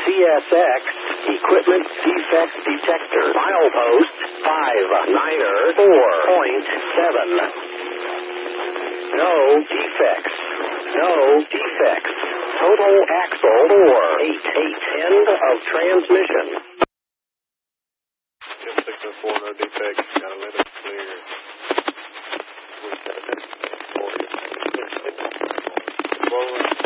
CSX Equipment Defect Detector. Milepost 594.7. No defects. No defects. Total axle 488. End of transmission. 604, no defects. Got a limit clear. We got a 40.